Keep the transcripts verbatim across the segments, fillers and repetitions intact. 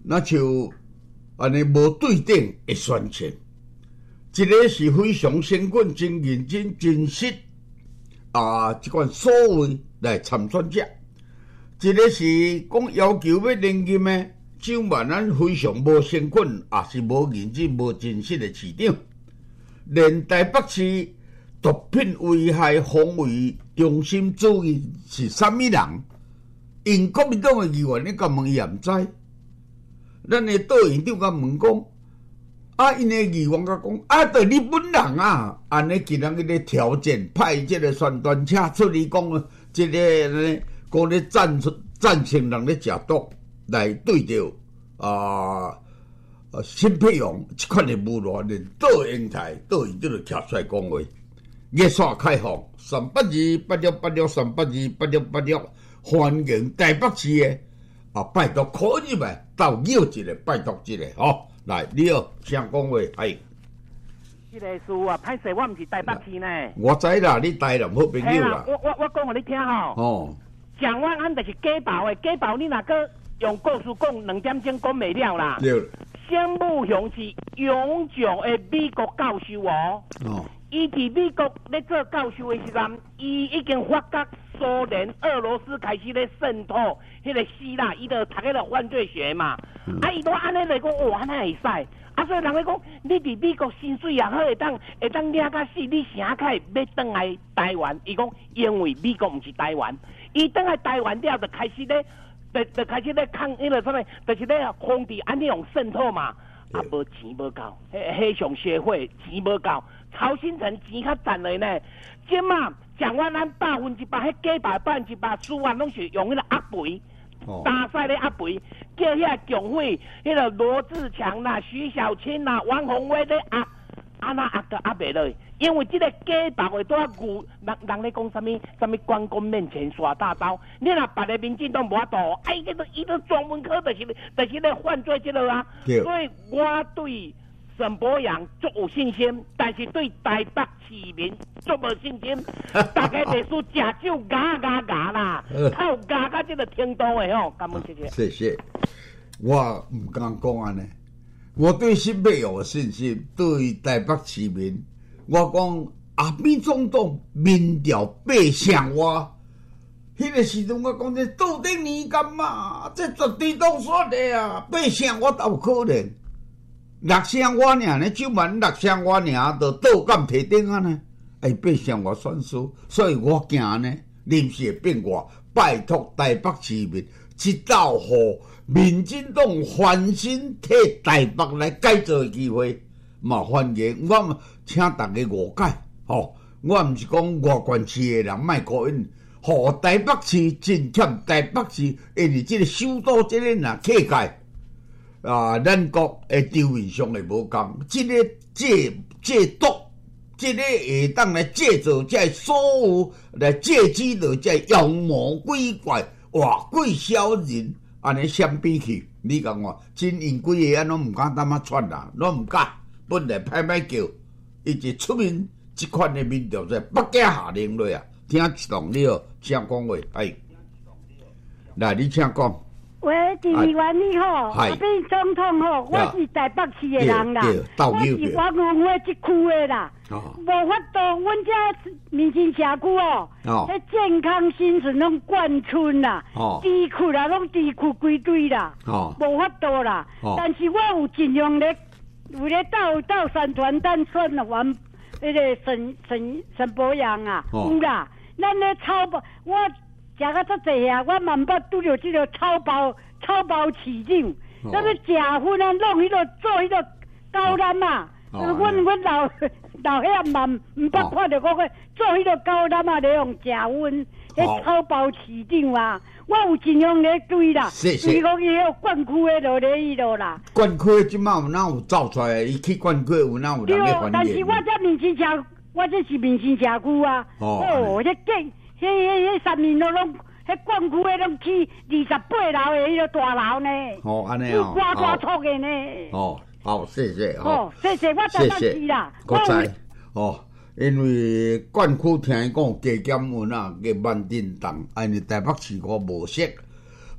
那就安尼无对等的宣传，一个是非常先进、真认真、真实啊，即款所谓来参选者，一个是讲要求要连任的，蒋万安非常无先进，也是无认真、无真实的市长，连台北市毒品危害防卫中心主任是啥物人？因国民党的议员，你甲问伊也毋知。咱的党院长甲问讲，啊，因的议员甲讲，啊，对日本人啊，安尼今日咧条件派即个宣传车出去讲，即、这个咧讲咧赞赞成人咧食毒，来对着啊啊新佩勇即款的侮辱，连党英台党院长就站出来讲话，热线开放三八二八六八六三八二八六八六。欢迎台北市的啊，拜托可以咪到邀一个，拜托一个吼，来你好，请讲话，哎。 这个事啊，歹势，我毋是台北市呢。 我知啦，你台南好朋友啦。 我我我讲互你听吼。哦。蒋万安就是假报的，假报你若个用故事讲两点钟讲袂了啦。对。仙母雄是永久的美国教授哦。哦。伊伫美国咧做教授的时阵，伊已经发觉苏联、俄罗斯开始咧渗透迄个希腊，伊就读迄个犯罪学嘛。嗯、啊，伊都安尼来讲，哇，安尼会使。啊，所以人咧讲，你伫美国薪水也好，会当会当领甲死，你啥开要转来台湾？伊讲，因为美国毋是台湾，伊转来台湾了，就开始咧，就就开始咧抗迄个什么，就是咧防止安尼用渗透嘛。啊，无钱无够，迄迄上社会钱无够。曹新成钱较赚嘞呢，即嘛蒋万安百分之百，迄假百百分之百，输完拢是用迄个压肥，大赛咧压肥，叫遐蒋会，迄个罗志强啦、徐小青啦、王宏威咧压，安那压都压袂落，因为即个假百会多牛，人人咧讲啥物啥物关公面前耍大刀，你若别个民进党无法度，哎，伊个伊个专门科就是就是咧犯罪即个啊，所以我对。沈伯洋足有信心，但是对台北市民足无信心。大家历史食酒牙牙牙啦，靠牙到这个程度的吼，感恩谢谢。 谢谢。我唔敢讲安尼，我对新北有信心，对台北市民，我讲阿扁总统民调八成我，迄、那个时阵我讲这到底年干嘛？这绝对当选的啊，八成我都有可能。六成我尔呢，就问六成我尔，就倒敢提顶啊呢？哎，八成我选输，所以我惊呢，临时变卦，拜托台北市民，一道互民进党翻身替台北来改造的机会，嘛欢迎。我请大家误解，吼、哦，我毋是讲外县市的人卖可因，互台北市真欠台北市，因为即个首都即个若客界。啊，咱国诶地位上会无共，即、这个借借毒，即、这个会当来借助这所有来借机的这妖魔鬼怪、外鬼小人，安尼相比去，你讲我真因几个安拢毋敢当啊窜啦，拢毋敢，本来歹歹叫，伊就出面即款的民调在北京下令落啊，听一动你哦，请讲话，哎，来你请讲。 喂，议员你好，阿扁总统好，我是台北市的人啦，我是王文华这区的啦，无法度，阮遮民生社区哦，迄健康新村拢贯村啦，地区啦拢地区归队啦，无法度啦，但是我有尽量咧，有咧到到宣传单选了完，迄个沈沈沈博阳啊，有啦，咱咧超包我。食到足济啊！我嘛毋捌拄着即个草包草包市长，那个食薰啊，弄迄个做迄个高粱嘛。阮阮老老遐嘛毋捌看着嗰个做迄个高粱啊，咧用食薰，迄草包市长啊，我有尽量咧追啦。是是。伊讲伊有灌区诶，就咧迄落啦。灌区即马有哪有走出来？伊去灌区有哪有人咧反映？但是我这民生社，我这是民生社区啊。哦。哦，这建。迄迄迄三年都拢，迄灌区诶拢起二十八楼诶迄个大楼呢。哦，安尼哦。大大厝诶呢。哦，好，谢谢。哦，谢谢，我台北市啦。我知。哦，因为灌区听伊讲加减有哪个万定档，安尼台北市我无识，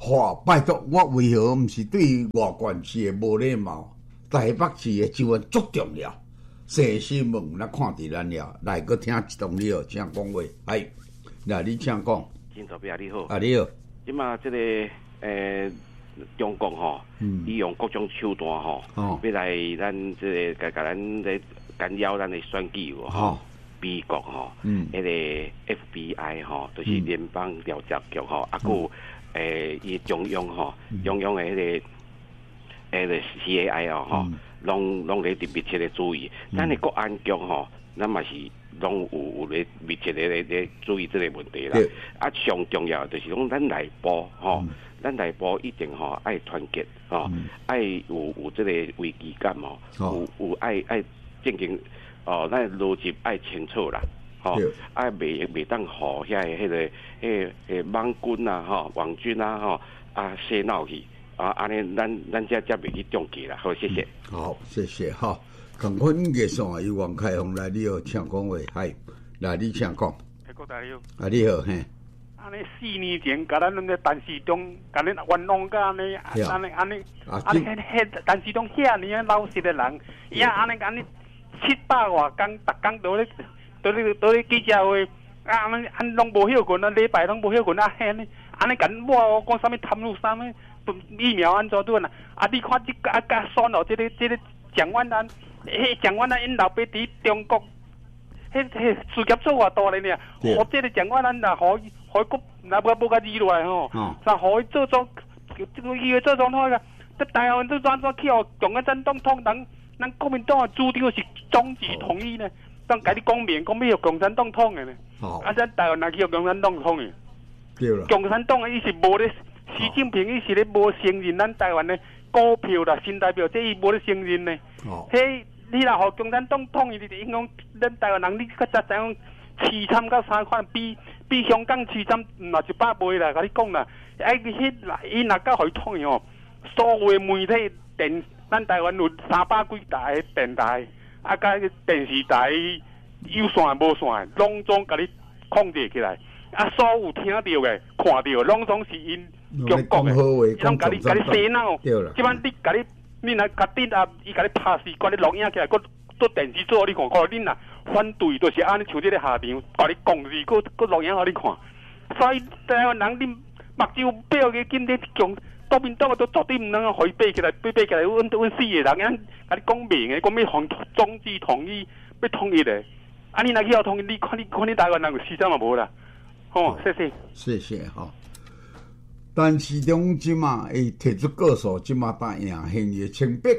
话拜托，我为何毋是对外县市的无礼貌？台北市的救援足重要。细新闻咱看伫咱了，来个听一段你好，请讲话。哎，来你请讲。 金主编你好。 啊你好。 即马即个诶，中共吼，利用各种手段吼，要来咱即个甲甲咱咧干扰咱的选举吼。美国吼，迄个 F B I 吼，就是联邦调查局吼，啊，佮诶，伊中央吼，中央的迄个诶个 C A I 哦吼，拢拢咧伫密切咧注意。咱的国安局吼，咱嘛是拢有有咧密切咧咧咧注意即个问题啦。啊，上重要就是讲咱内部吼，咱内部一定吼爱团结吼，爱有有即个危机感吼，有有爱爱进行。哦，咱逻辑爱清楚啦，吼、哦，爱袂袂当互遐迄个迄个网军啊，吼，网军啊，吼，啊洗脑去，啊，安尼咱咱才才袂去中计啦。好，谢谢。 嗯、好，谢谢哈。共款艺术啊，由王开宏来，你好，请讲话，系，来你请讲。 哎，郭大佬。 啊，你好，嘿。 安尼四年前，甲咱咧陈时中，甲恁冤枉甲安尼，安尼安尼，安尼迄陈时中遐尼老实的人，伊啊安尼安尼。七百外工，逐工都咧，都咧，都咧记者会，啊，安尼安拢无晓困啊，礼拜拢无晓困啊，安尼，安尼甲我讲啥物贪污啥物疫苗安怎对啦？啊，你看即啊甲选哦，即个即个蒋万安，迄蒋万安因老爸伫中国，迄迄事业做偌大咧呢？互即个蒋万安啦，互互伊国若无无甲移落来吼，啥互伊做总，这个伊做总统个，在台湾都怎怎去互中央总统人？咱国民党的主张是终止统一呢，当甲你讲明，讲要共产党统的呢。哦、啊，咱台湾哪去有共产党统的？对啦。共产党的伊是无咧，习近平伊是咧无承认咱台湾的股票啦、新代表，这伊无咧承认呢。哦。迄你若互共产党统，伊就影响咱台湾人，你较早知影凄惨到啥款，比比香港凄惨嘛一百倍啦，甲你讲啦。哎，迄伊若甲互伊统的吼，所有媒体电。咱台湾有三百几台电台，啊，甲电视台有线无线，拢总甲你控制起来。啊，所有听到的、看到的，拢总是因中国的，伊拢甲你甲你洗脑。即摆你甲你，你若甲顶啊，伊甲你拍死，甲你录影起来，搁做电视做你看，看你若反对，就是安尼像这个下场，甲你讲字，搁搁录影互你看。所以台湾人，你目睭表个今天强。国民党都绝对唔能够可以背起来，背背起来，阮阮四个人，甲你讲明的，讲要统终止统一，要统一的。啊，你若去要统一，你看你看你台湾人死啥嘛无啦？吼，谢谢。 谢谢哈。陈时中即马伊提出告诉，即马答应现伊清白。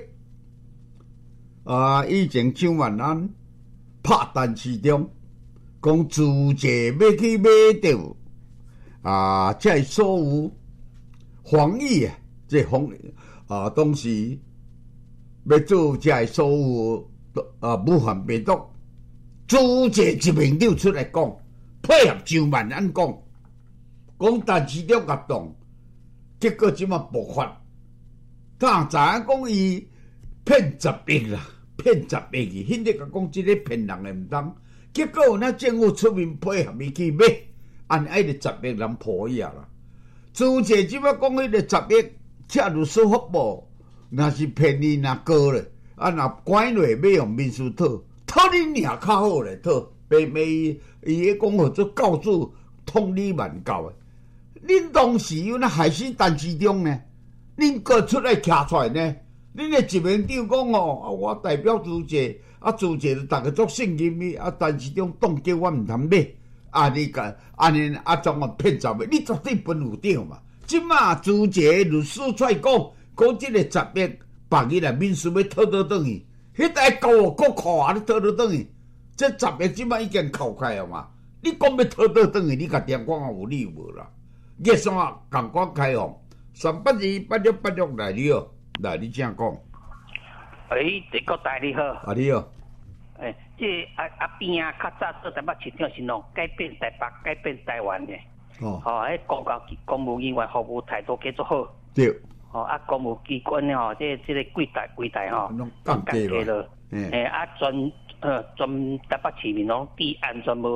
啊，以前蒋万安拍陈时中，讲自济要去买到啊，即所有。防疫啊，即防啊，当时要做这所有啊武汉病毒，主席一面溜出来讲，配合蒋万安讲，讲陈时中甲动，结果即马爆发，当知影讲伊骗十亿啦，骗十亿，现在甲讲即个骗人诶毋当，结果那政府出面配合伊去买，按迄个十亿人破去啊啦。主席即摆讲迄个十亿，恰如司法部，若是骗你若高咧，啊若关落要用民事讨，讨你尔较好咧，讨白白伊伊迄讲号做教主通理万教诶。恁当时有那害死陈时中呢？恁个出来徛出来呢？恁诶一面长讲哦，啊我代表主席，啊主席逐个作信任伊，啊陈时中冻结我毋通买。啊！你甲安尼啊，怎啊骗十个？你绝对分有着嘛？即马主席律师出来讲，讲即个十亿百亿来民事要讨倒转去，迄个高国库啊，你讨倒转去，这十亿即马已经扣开了嘛？你讲要讨倒转去，你甲电讲有理无啦？叶线共款开放，三八二八六八六来你哦，来你怎讲？ 诶，这个大你好。 啊你好。 诶，即阿阿边啊，较早做台北市长是喏，改变台北，改变台湾嘅。哦。吼，迄公交公务人员服务态度继续好。 对。 吼，啊，公务机关吼，即即个柜台柜台吼， 降低了。诶，啊，全呃全台北市民拢治安全无，治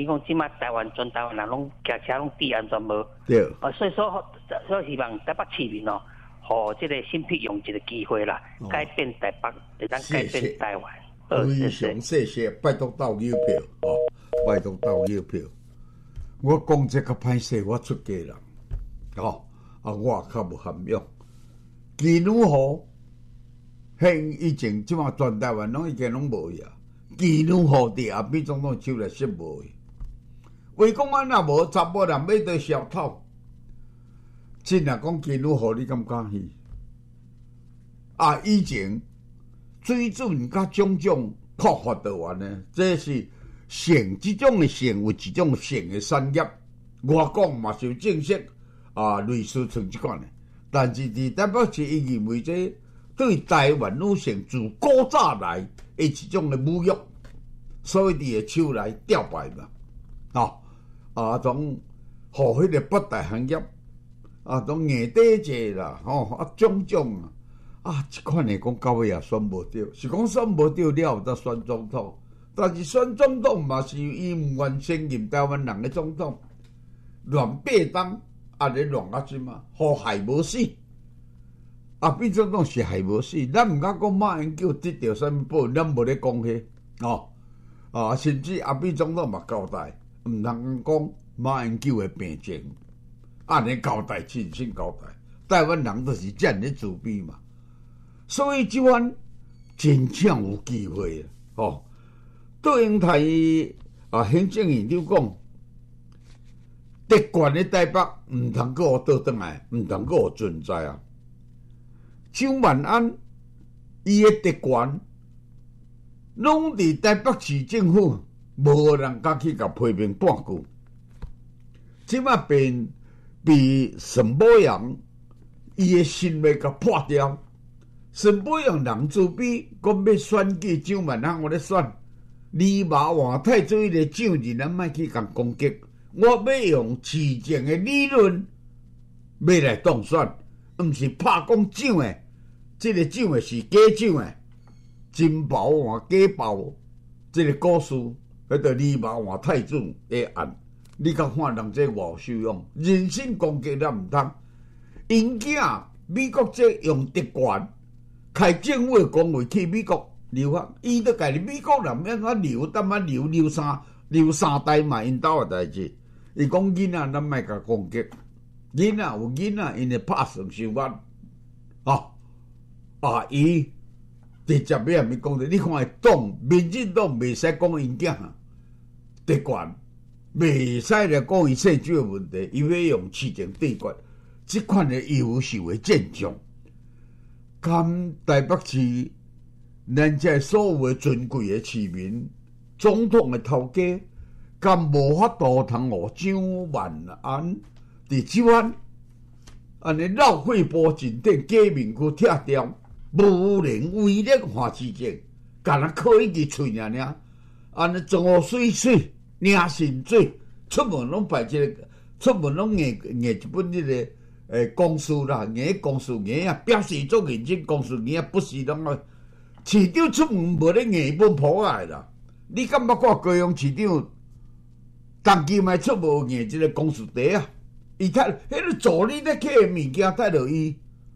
你讲即马台湾全台湾人拢骑车拢治安全无？ 对。 啊，所以说，所以希望台北市民哦，互即个新辟用一个机会啦，哦、改变台北，会当改变台湾。 非常谢谢，拜托投邮票哦，拜托投邮票。我讲这个歹势，我出家人，哦，啊，我较无涵养。妓女户，现以前即马全台湾拢已经拢无去啊。妓女户伫阿扁总统手内说无去。为讲安若无查某人要得小偷，真若讲妓女户，你敢敢去？啊，以前水准甲种种扩发到完呢，这是。性即种的性有一种性的产业，我讲嘛是有正式啊类似像即款的，但是伫台北市伊认为这对台湾女性自古早来的一种的侮辱，所以伫个手来吊牌嘛，啊啊种互迄个八大行业啊种硬底者啦，吼啊种种啊啊即款的讲到尾也选无着，是讲选无着了才选总统。但是选总统嘛是伊毋愿承认台湾人的总统，乱八当安尼乱啊真嘛，互害无死。啊，变总统是害无死，咱毋敢讲马英九得到啥物报，咱无咧讲迄哦啊，甚至阿扁总统嘛交代，毋通讲马英九的病情，安尼交代真心交代，台湾人就是这样咧自卑嘛，所以即番真正有机会啊，哦。对应台啊，行政院长讲，特权的台北毋通阁倒转来，毋通阁有存在啊。蒋万安伊的特权，拢伫台北市政府，无人敢去甲批评半句。即马变被沈宝阳伊的心要甲破掉，沈宝阳人自卑，讲要选举蒋万安，我咧选。李麻换太子的奖人，咱莫去共攻击。我要用市政的理论要来当选，毋是拍讲奖的。这个奖的是假奖的，真包换假包。这个故事，迄个李麻换太子的案，你甲看人这偌受用，人身攻击咱毋通。因囝美国这用特权开政府的工会去美国。留学，伊都家己美国人免啊留，等啊留留三留三代嘛，因兜的代志。伊讲囡仔，咱莫甲攻击。囡仔有囡仔，因会拍算收翻。啊啊！伊直接要安尼讲的，你看党民进党袂使讲因囝特权，袂使来讲伊税收的问题，伊要用市政对决，即款的优秀的现象，甘台北市。咱这所有的尊贵的市民，总统的头家，敢无法度通互蒋万安伫即番安尼绕血波进顶假面躯拆掉，无能为力换市政，敢若靠一支喙尔尔，安尼装河水水，领薪水，出门拢摆一个，出门拢硬硬一本迄个诶公事啦，硬公事硬啊，表示做认真公事硬，不是拢啊。市长出门无咧硬本破来啦，你敢捌看高雄市长当期嘛出无硬一个公事地啊？伊睇迄个助理咧摕物件带落伊，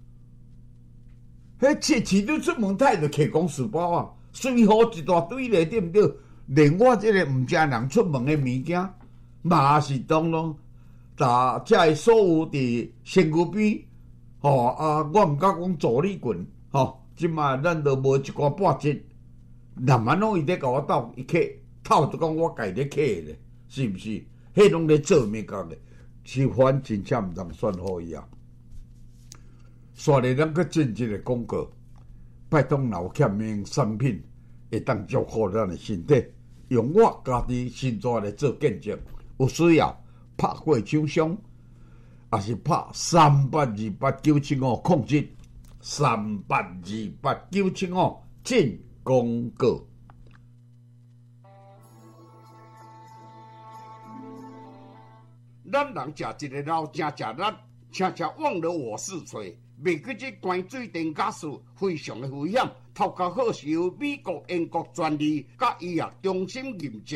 迄市市长出门带着摕公事包啊，随好一大堆咧，对毋对？连我这个毋知人出门的物件，嘛是当拢，打遮所有伫身躯边，吼啊，我毋敢讲助理群，吼。即卖咱都无一寡半折，南蛮拢伊咧甲我斗一客，透就讲我家咧客咧，是毋是？迄拢咧做物工咧，是反真正毋通选好伊啊！所以咱去进一个广告，拜托有欠命产品，会当祝福咱的身体，用我家己身材来做见证。有需要拍过厂商，也是拍三八二八九七五控制。三八二八九七五进广告。咱人食一个老正食力，请请忘了我是谁。袂记这关水电假事非常的危险，头壳好是由美国、英国专利甲医药中心认证，确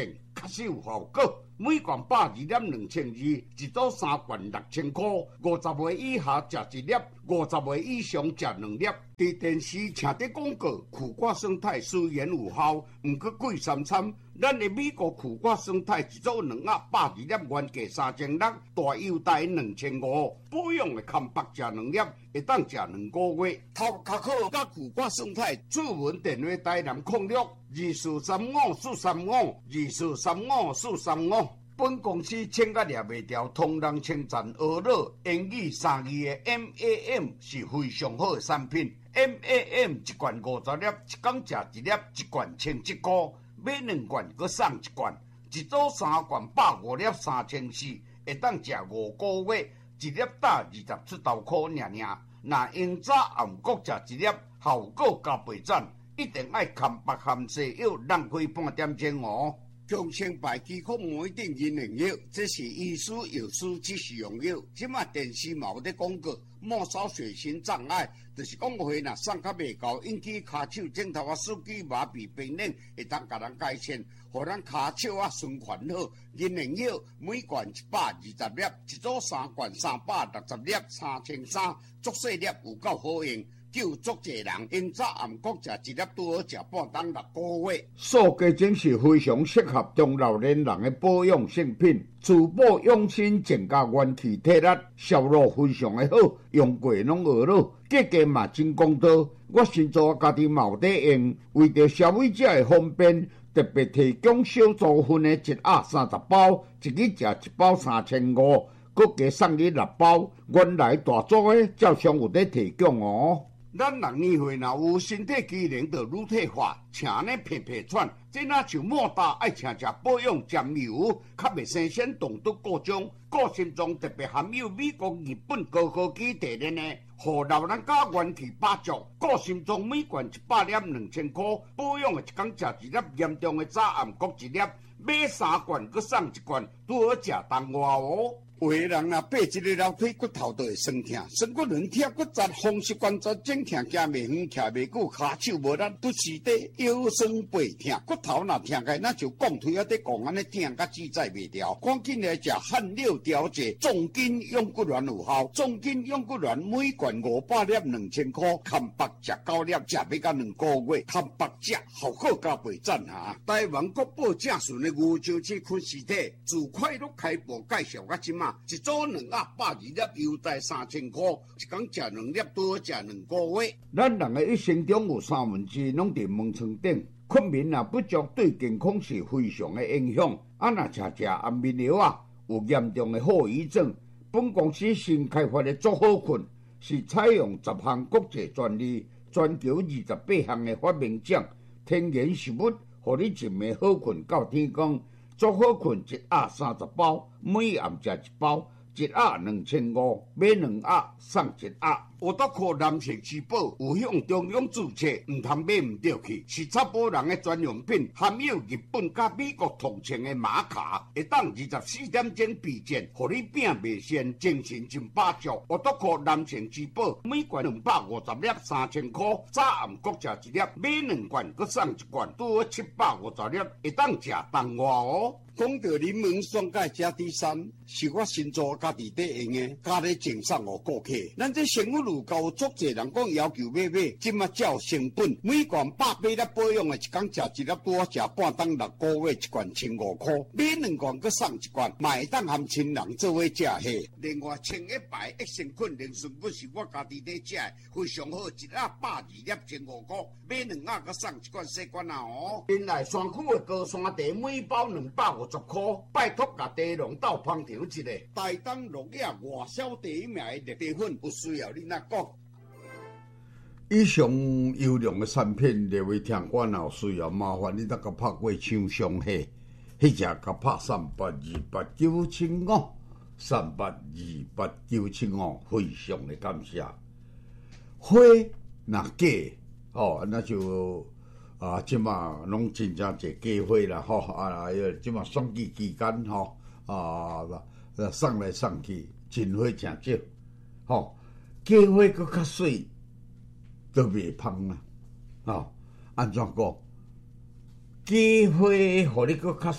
实有效果。每罐百二粒两千二，一组三罐六千块。五十岁以下食一粒，五十岁以上食两粒。伫电视请的广告，苦瓜生态虽然有效，毋过贵三餐。咱的美国苦瓜生态一组两盒百二粒，原价三千六，大优待两千五。保养的康白食两粒，会当食两个月。头壳好，甲苦瓜生态，主文电话台南控六二四三五四三五二四三五四三五。本公司请甲掠袂掉，通人称赞俄乐英语三字的 M A M 是非常好的产品。M A M 一罐五十粒，一工食一粒，一罐千一块，买两罐佮送一罐，一组三罐百五粒三千四，会当食五个月，一粒打二十出头块尔尔。若用早暗晡食一粒，效果加倍赞，一定爱含白含西药，浪费半点钟哦。强生牌肌壳膜一定银两药，这是医师药师指示用药。即马电视嘛有咧广告，末梢血型障碍，就是讲话若送较袂够，引起骹手指头啊、手机麻痹、病人会当甲人改善，互咱骹手啊循环好。银两药每罐一百二十粒，一组三罐三百六十粒，三千三，足细粒有够好用。救足济人，因早暗晡食一粒，拄好食半当六个月。塑胶精是非常适合中老年人的保养性品，自保养生，增加元气体力，效果非常的好，用过拢学了，价格嘛真公道。我先做家己嘛有在用，为着消费者的方便，特别提供小组分的一盒三十包，一日食一包三千五，佮加送你六包。原来大组的照常有在提供哦。咱人年岁若有身体机能，就乳退化，请呢皮皮喘，这若像莫大爱请食保养沾油，较袂生鲜动毒各种，个性中特别含有美国、日本高科技提炼的，互老人家元气百足。个性中每罐一百粒两千块，保养的一工食一粒，严重的早暗晡一粒，买三罐佮送一罐，拄好食当外哦。有的人啊，爬一个楼梯，骨头都会酸痛，酸骨软痛骨折，风湿关节整痛，行袂远，徛袂久，骹手无力，不时地腰酸背痛，骨头若痛开，那就讲腿啊，得讲安尼痛甲自在袂掉。赶紧来食汗六调节，重筋用骨丸有效，重筋用骨丸每罐五百粒两千块，看白食九粒，食要到两个月，看白食效果加倍赞哈！台湾国宝正顺的牛樟芝昆实体，自快乐开播介绍到即马。一组两盒百二粒，优待三千块，一工食两粒，拄好食两个月。咱人的一生中有三分之一拢伫门床顶，困眠啊不足对健康是非常的影响。啊，若食食安眠药啊，有严重的后遗症。本公司新开发的足好困，是采用十项国际专利，全球二十八项的发明奖，天然食物，互你一暝好困到天光。足好困一盒三十包，每暗食一包，一盒两千五，买两盒送一盒。有得靠男性之宝，有向中央注册，唔通买唔对去。是查甫人的专用品，含有日本甲美国同情的玛卡，会当二十四点钟备件，互你病袂先，精神真饱足。有得靠男性之宝，每罐两百五十粒，三千块，早暗晡食一粒，买两罐佮送一罐，拄好七百五十粒，会当食当外哦。讲到柠檬酸钙加 D 三，是我新做家己在用的，加咧赠送互顾客。咱这生活路高，足侪人讲要求买买，即马照成本，每罐百八粒保养的，一工食一粒，拄好食半当六个月，一罐千五块，买两罐佮送一罐，买当含亲人做伙食下。另外，清一排益生菌灵顺骨是我家己在食的，非常好，一盒百二粒千五块，买两盒佮送一罐细罐啊哦。原来山区的高山茶每包两百五十块，拜托甲茶农斗捧场一个，大当落叶外销第一名的茶粉，有需要你哪讲？以上优良的产品，各位听官有需要，麻烦你得甲拍过厂商系，迄只甲拍三八二八九七五，三八二八九七五，非常的感谢。花若假哦，那就。啊，即马拢真正侪机会啦，吼啊！即马选举期间，吼啊，送来送去，真花真少，吼机会佫较水，都袂芳啦，吼安怎讲？机会互你佫较水，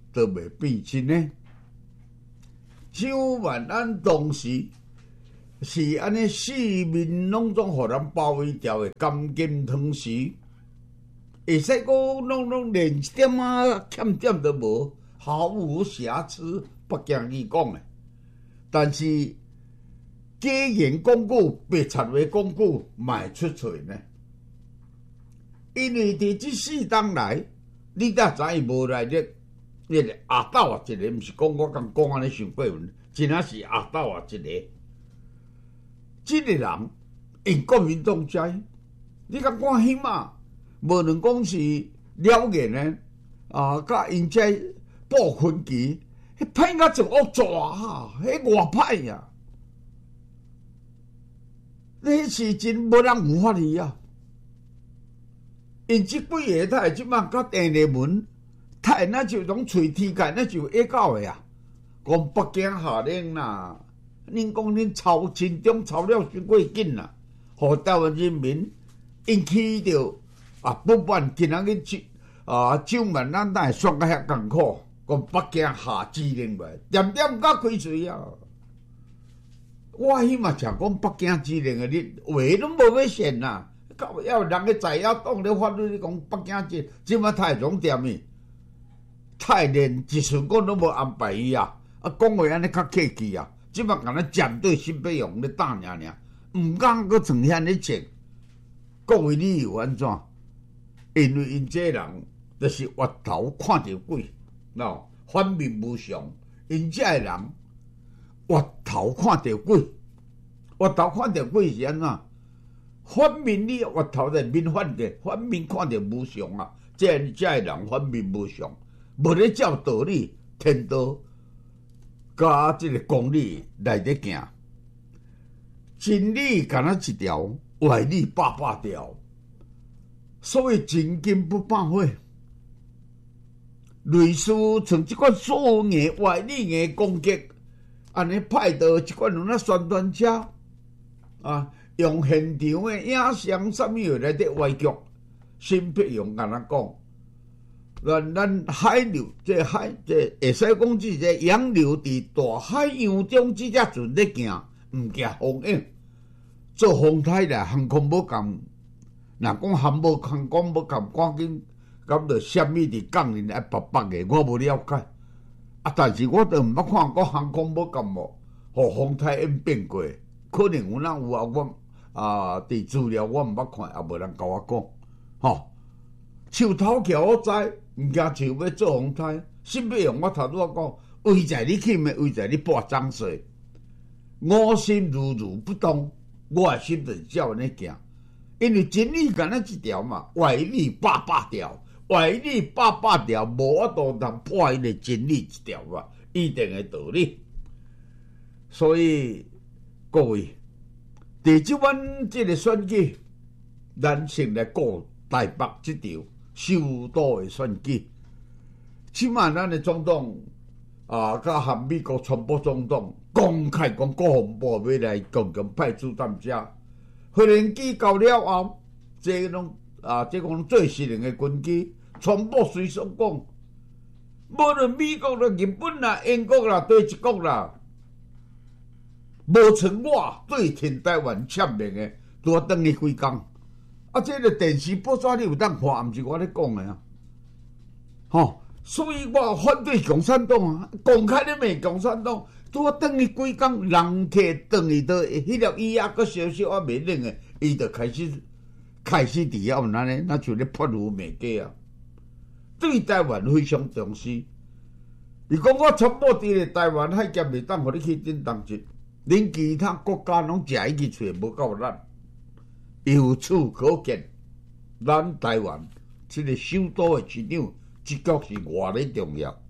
都袂变真呢。蒋万安当时是安尼四面拢总互人包围掉的甘金汤匙，会使讲拢拢连一点仔欠点都无，毫无瑕疵，不惊伊讲的。但是假言讲句，白贼话讲句，卖出嘴呢。因为伫即四当来，你才知伊无来历。迄个阿斗啊，一个毋是讲我共讲安尼想过文，真正是阿斗啊一个。即个人因国民党斋，你甲看翕嘛，无能讲是了言的啊，甲因遮布分旗，迄歹甲一恶抓哈，迄外歹呀，迄是真无人有法理啊！因即几个太即摆甲电立文。太那就拢喙天界，那就会到的啊！讲北京下令啦，恁讲恁抄亲中抄了伤过紧啦，互台湾人民引起着啊不满，今仔日啊蒋万安哪会说甲遐艰苦？讲北京下指令袂，点点甲开嘴啊！我迄嘛常讲北京指令的，你话拢无要选呐！到要人个在野党咧法律，你讲北京指，即摆太总点呢？太连一瞬间都无安排伊啊！啊，讲话安尼较客气啊，即摆敢若针对新北洋咧打尔尔，毋敢阁呈现咧切。各位理由安怎？因为因这人就是越头看着鬼，喏，反面无常。因这人越头看着鬼，越头看着鬼是安怎？反面你越头在面反着，反面看着无常啊！这这人反面无常。无咧照道理、天道，甲即个公理来咧行，真理敢若一条，歪理百百条，所以真金不怕火。类似像即款所谓歪理的攻击，安尼派到即款有那宣传车啊，用现场的影像啥物来咧歪曲，新北用敢若讲。咱咱海流，这海这会使讲，即个洋流伫大海洋中，即只船咧行，毋惊风影。做风台啦，航空母舰，若讲航母航空母舰，赶紧咁着虾米伫港里来白白的，我无了解。啊，但是我都毋捌看过航空母舰无，互风台演变过，可能有人有啊，我啊伫资料我毋捌看，也无人甲我讲，吼。树头桥我知。毋惊树要做风台，新北洋我头拄仔讲，位在你起的，位在你拨脏水。我心如如不动，我的心就是照安尼行。因为真理敢若一条嘛，歪理百百条，歪理百百条，无法度通破伊的真理一条嘛，一定的道理。所以各位，第即晚即个选举，咱先来顾台北即条。首都的选举，起码咱的总统啊，甲和美国川普总统公开讲国防部要来共同派驻他们遮，无人机到了后，这拢啊，这讲最新型的军机，川普随说讲，无论美国啦、日本啦、英国啦、对一国啦，无像我对挺台湾签名的，都要等你几工。啊！这个电视报纸你有当看，毋是我咧讲的啊！吼，所以我反对共产党啊，公开咧骂共产党，拄啊等伊几工，人客等伊到迄粒伊啊，个消息我未冷诶，伊就开始开始伫遐有安尼，那就咧泼妇骂街啊！对台湾非常重视。伊讲我全部伫咧台湾海峡袂当互你去震动一，恁其他国家拢食伊去揣无够咱。由此可见，咱台湾这个首都的市长，这局是偌咧重要。